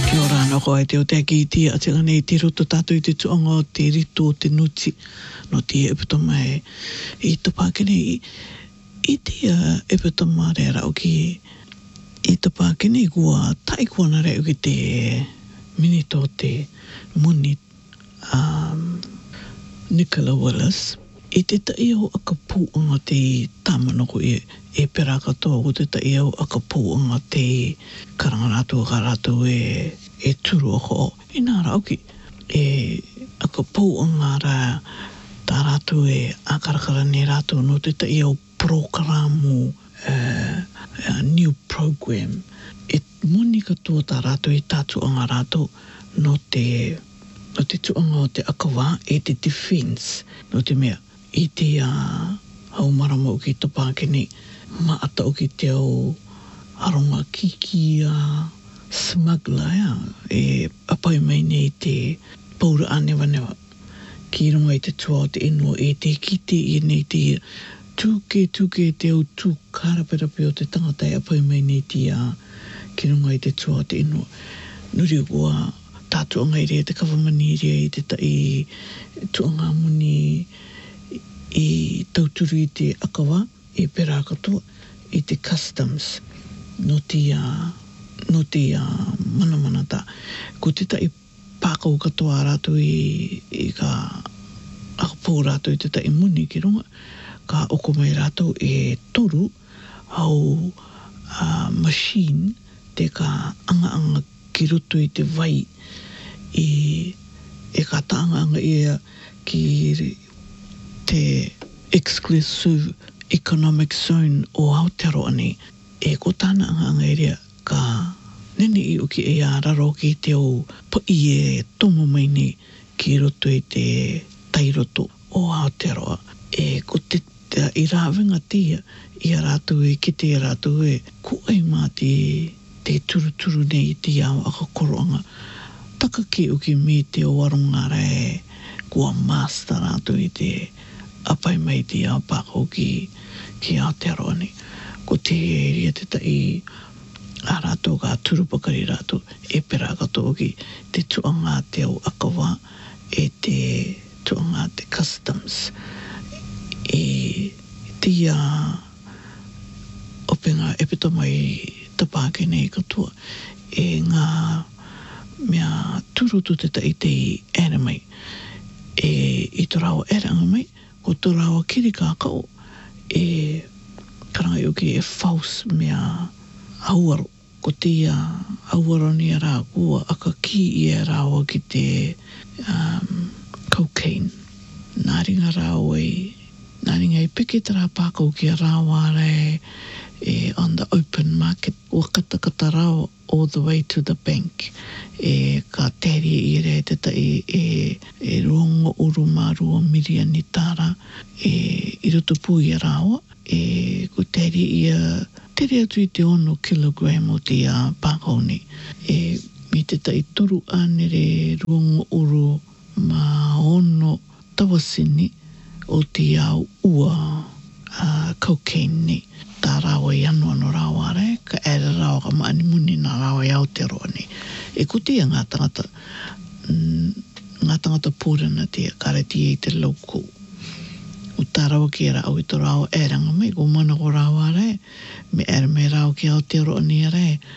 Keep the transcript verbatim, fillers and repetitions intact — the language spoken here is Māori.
Kia ora ana koe te o te ki ti a te nei te roto tātou i te tuanga o te rito o te nuti no te eputo mai i te pākene i, i te uh, eputo mai rera o ki i te pākene i kua tai kuana reo ki te minito te muni um, Nicola Willis i te tai au aka pūanga te tāmanoko i e pera katoa ko te tai au aka pūanga te karangaratu karatu e, e turu ho. I nā rau ki e aka pūanga ra tā ratu e akarakara ne ratu no te tai au programo uh, a new program e moni katoa tā ratu i tātu anga ratu no te no te tuanga o te akawa e te defense no te mea i te uh, hau marama o ki te pākene maata o ki te au aronga kiki a uh, smuggler ya, e apai mai nei te paura anewa newa ki runga i te tua o te inua e te kite i nei te tūke tūke te au tū karaperape o te tangata e apai mai nei te uh, ki runga i te tua o te inua nuri ua tātuanga i rea te kawamani i rea i te tai tuanga muni i tauturu i te akawa i pera katoa i te customs no te uh, no te uh, mana mana ta ko te tai pākau katoa rātou i, i ka akapō rātou i te tai muni ki runga ka oko mai rātou e toru au uh, machine te ka anga anga ki roto i te vai i e ka taanga anga ia ki te exclusive economic zone o Aotearoa nei e ko tāna anga anga iria ka nene i uki e a raro ki te o pa i e tomo mai nei ki roto i te tairoto o Aotearoa e ko te, te i rāwenga tia i a rātou e ki te rātou e ko ai mā te te turu turu nei i te ao aka koroanga taka ki uki me te o aronga re kua master rātou i te apai mai te ao pākau ki, ki Aotearoa nei ko te ria te tai a rātou ka turupakari rātou e pera katoa ki te tuanga te au akawa e te tuanga te customs e te a openga e pito mai te pākene i katoa e ngā mea turutu te tai te anime e i to rawa eranga mai ko to rawa kiri kākau e karangai uki e false mea auaro ko te uh, auaro ni a rā kua aka ki i a rāua ki te um, cocaine nā ringa rāua i nā ringa i peke te rā pākau ki a rāua re e on the open market o kata kata rāua all the way to the bank e ka teri i re te tai e, e rongo uru mā rua miriani tāra e i roto pūi a rāua e ko teri i a tere atu i te ono kilogram o te a pākau nei e mi te tai toru anere rongo uru mā ono tawasini o te au ua uh, cocaine nei tā rāua i anu anu rāua re ka ere rāua ka maani muni nā rāua i Aotearoa nei e kutia ngā tangata mm, ngā tangata pōrena te kareti i te loko o tā rāua ki era au i tō rāua e ranga mai ko mana ko rāua re me ere me rāua ki Aotearoa nei re